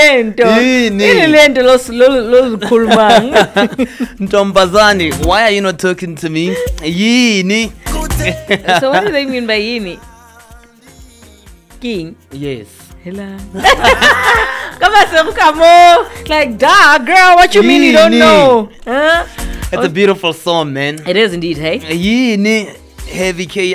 lento losikhulumang. Ntombazane, why are you not talking to me? Yini. So what do they mean by yini? King? Yes. Hello. Come on. Like, duh, girl, what you mean you don't know? Huh? It's a beautiful song, man. It is indeed, hey? Yini. Heavy K